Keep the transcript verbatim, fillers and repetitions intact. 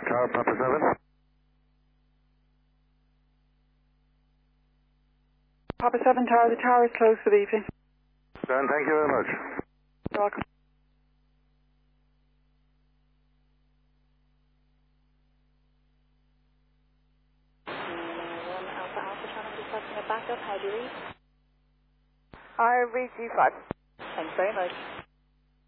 Tower Papa seven. Papa seven Tower, the tower is closed for the evening. Done, thank you very much. You're welcome. one Alpha Alpha Channel, requesting a backup. How do you read? I read G five. Thanks very much.